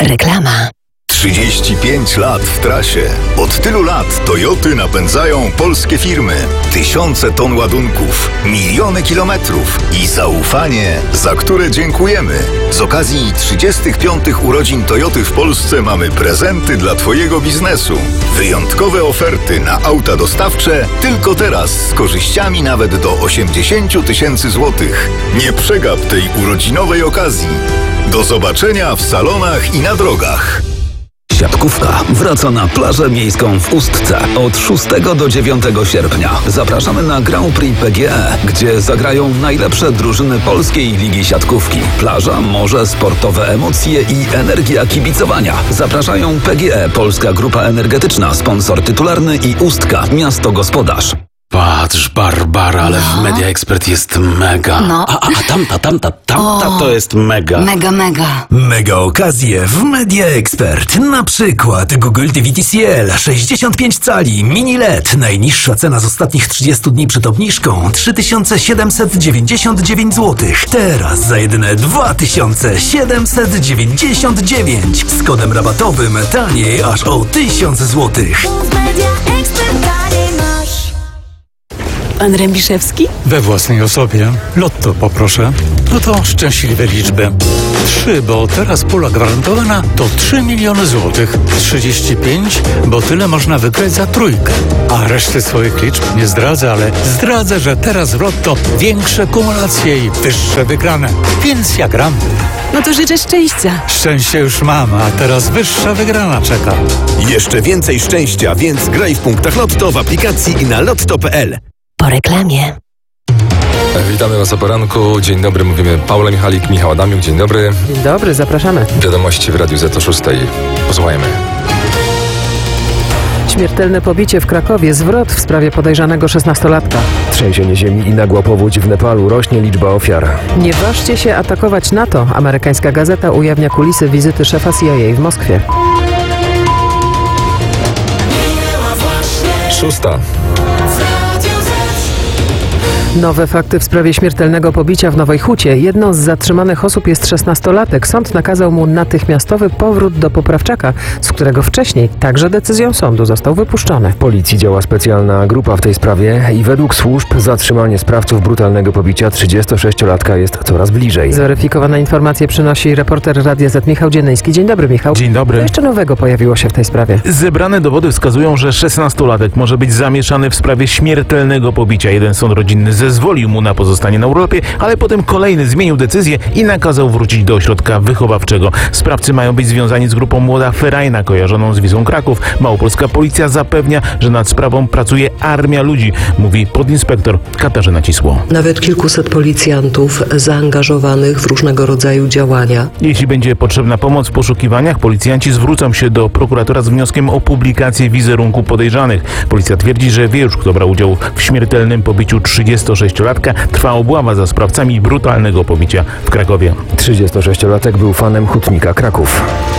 Reklama. 35 lat w trasie. Od tylu lat Toyoty napędzają polskie firmy. Tysiące ton ładunków, miliony kilometrów i zaufanie, za które dziękujemy. Z okazji 35 urodzin Toyoty w Polsce mamy prezenty dla Twojego biznesu. Wyjątkowe oferty na auta dostawcze tylko teraz z korzyściami nawet do 80 000 złotych. Nie przegap tej urodzinowej okazji. Do zobaczenia w salonach i na drogach. Siatkówka wraca na plażę miejską w Ustce od 6 do 9 sierpnia. Zapraszamy na Grand Prix PGE, gdzie zagrają najlepsze drużyny polskiej ligi siatkówki. Plaża, morze, sportowe emocje i energia kibicowania. Zapraszają PGE, Polska Grupa Energetyczna, sponsor tytularny i Ustka, miasto gospodarz. Patrz, Barbara, ale w Media Expert jest mega. No. A tamta to jest mega. Mega. Mega okazje w Media Expert. Na przykład Google TV TCL 65 cali mini LED. Najniższa cena z ostatnich 30 dni przed obniżką 3799 zł. Teraz za jedyne 2799. Z kodem rabatowym taniej aż o 1000 zł. Pan Rębiszewski? We własnej osobie. Lotto poproszę. No to szczęśliwe liczby. 3, bo teraz pula gwarantowana to 3 miliony złotych. 35, bo tyle można wygrać za trójkę. A reszty swoich liczb nie zdradzę, ale zdradzę, że teraz w Lotto większe kumulacje i wyższe wygrane. Więc ja gram. No to życzę szczęścia. Szczęście już mam, a teraz wyższa wygrana czeka. Jeszcze więcej szczęścia, więc graj w punktach Lotto w aplikacji i na lotto.pl. Po reklamie. Witamy Was o poranku. Dzień dobry, mówimy Paula Michalik, Michał Adamiuk. Dzień dobry. Dzień dobry, zapraszamy. Wiadomości w Radiu Z o 6. Posłuchajmy. Śmiertelne pobicie w Krakowie, zwrot w sprawie podejrzanego 16-latka. Trzęsienie ziemi i nagła powódź w Nepalu, rośnie liczba ofiar. Nie ważcie się atakować NATO. Amerykańska gazeta ujawnia kulisy wizyty szefa CIA w Moskwie. 6. Nowe fakty w sprawie śmiertelnego pobicia w Nowej Hucie. Jedną z zatrzymanych osób jest 16-latek. Sąd nakazał mu natychmiastowy powrót do poprawczaka, z którego wcześniej, także decyzją sądu, został wypuszczony. W policji działa specjalna grupa w tej sprawie i według służb zatrzymanie sprawców brutalnego pobicia 36-latka jest coraz bliżej. Zweryfikowane informacje przynosi reporter Radia Z Michał Dziennyński. Dzień dobry, Michał. Dzień dobry. Co jeszcze nowego pojawiło się w tej sprawie? Zebrane dowody wskazują, że 16-latek może być zamieszany w sprawie śmiertelnego pobicia. Jeden sąd rodzinny zezwolił mu na pozostanie na urlopie, ale potem kolejny zmienił decyzję i nakazał wrócić do ośrodka wychowawczego. Sprawcy mają być związani z grupą Młoda Ferajna, kojarzoną z Wisłą Kraków. Małopolska policja zapewnia, że nad sprawą pracuje armia ludzi, mówi podinspektor Katarzyna Cisło. Nawet kilkuset policjantów zaangażowanych w różnego rodzaju działania. Jeśli będzie potrzebna pomoc w poszukiwaniach, policjanci zwrócą się do prokuratora z wnioskiem o publikację wizerunku podejrzanych. Policja twierdzi, że wie już, kto brał udział w śmiertelnym pobiciu 36-latka. Trwa obława za sprawcami brutalnego pobicia w Krakowie. 36-latek był fanem hutnika Kraków.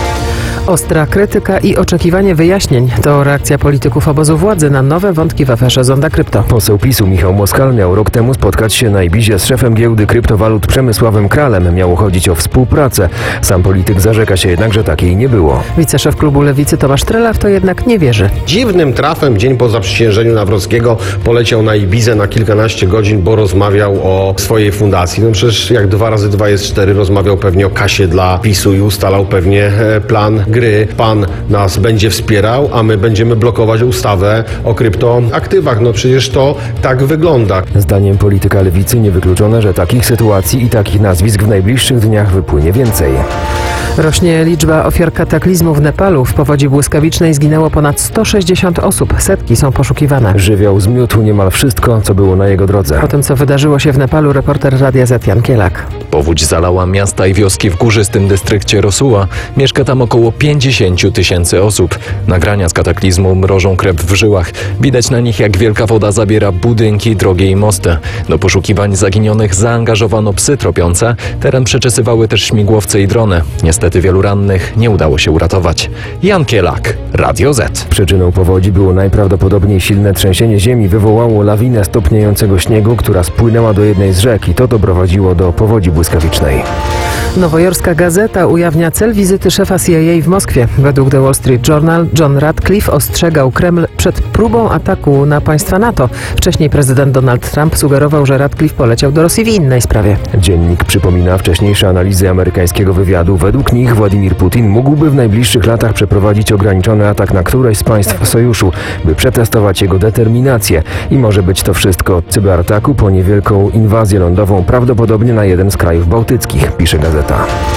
Ostra krytyka i oczekiwanie wyjaśnień to reakcja polityków obozu władzy na nowe wątki w aferze Zonda Krypto. Poseł PiS-u Michał Moskal miał rok temu spotkać się na Ibizie z szefem giełdy kryptowalut Przemysławem Kralem. Miało chodzić o współpracę. Sam polityk zarzeka się jednak, że takiej nie było. Wiceszef klubu Lewicy Tomasz Trela w to jednak nie wierzy. Dziwnym trafem dzień po zaprzysiężeniu Nawrockiego poleciał na Ibizę na kilkanaście godzin, bo rozmawiał o swojej fundacji. No przecież jak 2 razy 2 jest 4, rozmawiał pewnie o kasie dla PiS-u i ustalał pewnie plan gry. Pan nas będzie wspierał, a my będziemy blokować ustawę o kryptoaktywach. No przecież to tak wygląda. Zdaniem polityka Lewicy niewykluczone, że takich sytuacji i takich nazwisk w najbliższych dniach wypłynie więcej. Rośnie liczba ofiar kataklizmu w Nepalu. W powodzi błyskawicznej zginęło ponad 160 osób. Setki są poszukiwane. Żywioł zmiótł niemal wszystko, co było na jego drodze. Po tym, co wydarzyło się w Nepalu, reporter Radia Z Jan Kielak. Powódź zalała miasta i wioski w górzystym dystrykcie Rosuła. Mieszka tam około 50 000 osób. Nagrania z kataklizmu mrożą krew w żyłach. Widać na nich, jak wielka woda zabiera budynki, drogi i mosty. Do poszukiwań zaginionych zaangażowano psy tropiące. Teren przeczesywały też śmigłowce i drony. Niestety wielu rannych nie udało się uratować. Jan Kielak, Radio Z. Przyczyną powodzi było najprawdopodobniej silne trzęsienie ziemi. Wywołało lawinę stopniejącego śniegu, która spłynęła do jednej z rzek i to doprowadziło do powodzi błyskawicznej. Nowojorska Gazeta ujawnia cel wizyty szefa CIA w Moskwie. Według The Wall Street Journal John Ratcliffe ostrzegał Kreml przed próbą ataku na państwa NATO. Wcześniej prezydent Donald Trump sugerował, że Ratcliffe poleciał do Rosji w innej sprawie. Dziennik przypomina wcześniejsze analizy amerykańskiego wywiadu. Według nich Władimir Putin mógłby w najbliższych latach przeprowadzić ograniczony atak na któreś z państw sojuszu, by przetestować jego determinację. I może być to wszystko od cyberataku po niewielką inwazję lądową, prawdopodobnie na jeden z krajów bałtyckich, pisze gazeta.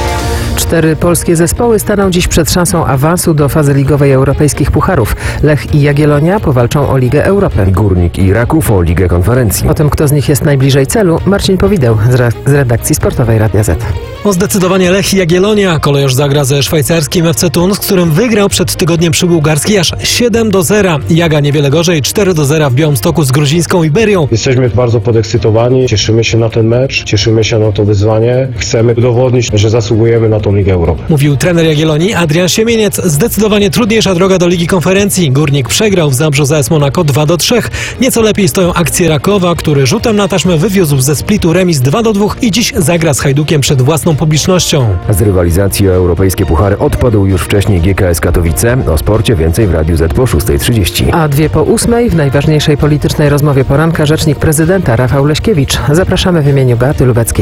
4 polskie zespoły staną dziś przed szansą awansu do fazy ligowej europejskich pucharów. Lech i Jagiellonia powalczą o Ligę Europy. Górnik i Raków o Ligę Konferencji. O tym, kto z nich jest najbliżej celu, Marcin Powideł z redakcji sportowej Radia Z. Zdecydowanie Lech i Jagiellonia. Kolejorz zagra ze szwajcarskim FC Thun, z którym wygrał przed tygodniem przy bułgarskiej aż 7-0. Jaga niewiele gorzej, 4-0 w Białymstoku z gruzińską Iberią. Jesteśmy bardzo podekscytowani, cieszymy się na ten mecz, cieszymy się na to wyzwanie. Chcemy udowodnić, że zasługujemy na tą Ligę Europy. Mówił trener Jagiellonii Adrian Siemieniec. Zdecydowanie trudniejsza droga do Ligi Konferencji. Górnik przegrał w Zabrzu z AS Monaco 2-3. Nieco lepiej stoją akcje Rakowa, który rzutem na taśmę wywiózł ze Splitu remis 2-2 i dziś zagra z Hajdukiem przed własną publicznością. Z rywalizacji o europejskie puchary odpadł już wcześniej GKS Katowice. O sporcie więcej w Radiu Z po 6:30. A 2:08 w najważniejszej politycznej rozmowie poranka rzecznik prezydenta Rafał Leśkiewicz. Zapraszamy w imieniu Beaty Lubeckiej.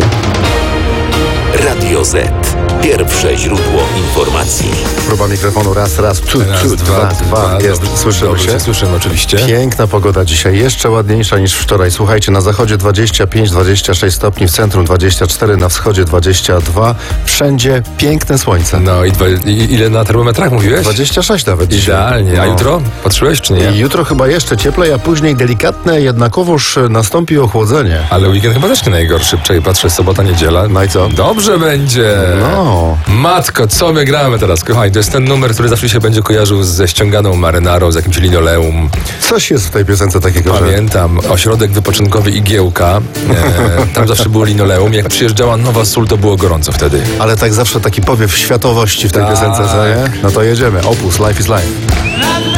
Radio Z. Pierwsze źródło informacji. Próba mikrofonu raz, tu, dwa. Jest. Słyszymy się? Słyszymy oczywiście. Piękna pogoda dzisiaj, jeszcze ładniejsza niż wczoraj. Słuchajcie, na zachodzie 25-26 stopni, w centrum 24, na wschodzie 22. Wszędzie piękne słońce. No i ile na termometrach mówiłeś? 26 nawet dzisiaj. Idealnie. A jutro? Patrzyłeś czy nie? I jutro chyba jeszcze cieplej, a później delikatne, jednakowoż nastąpi ochłodzenie. Ale weekend chyba też nie najgorszy. Czekaj, patrzę, sobota, niedziela. No i co? Dobrze będzie. No. Matko, co my gramy teraz, kochani? To jest ten numer, który zawsze się będzie kojarzył ze ściąganą marynarą, z jakimś linoleum. Coś jest w tej piosence takiego, Pamiętam, ośrodek wypoczynkowy Igiełka. Tam zawsze było linoleum. Jak przyjeżdżała nowa sól, to było gorąco wtedy. Ale tak zawsze taki powiew światowości w tej piosence, co nie? No to jedziemy. Opus, Life is Life.